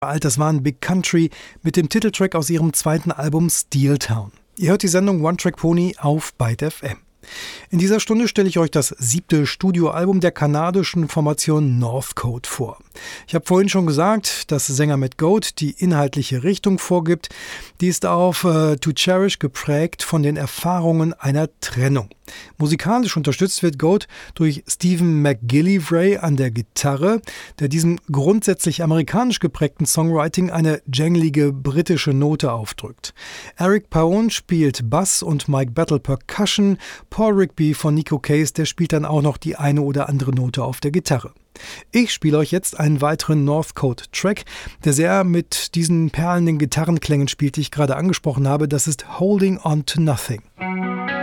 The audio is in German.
alt, das waren Big Country mit dem Titeltrack aus ihrem zweiten Album Steel Town. Ihr hört die Sendung One Track Pony auf Byte FM. In dieser Stunde stelle ich euch das 7. Studioalbum der kanadischen Formation Northcote vor. Ich habe vorhin schon gesagt, dass Sänger Matt Goat die inhaltliche Richtung vorgibt. Die ist auf To Cherish geprägt von den Erfahrungen einer Trennung. Musikalisch unterstützt wird Goat durch Stephen McGillivray an der Gitarre, der diesem grundsätzlich amerikanisch geprägten Songwriting eine janglige britische Note aufdrückt. Eric Paone spielt Bass und Mike Battle Percussion. Paul Rigby von Nico Case, der spielt dann auch noch die eine oder andere Note auf der Gitarre. Ich spiele euch jetzt einen weiteren Northcote-Track, der sehr mit diesen perlenden Gitarrenklängen spielt, die ich gerade angesprochen habe. Das ist Holding On To Nothing.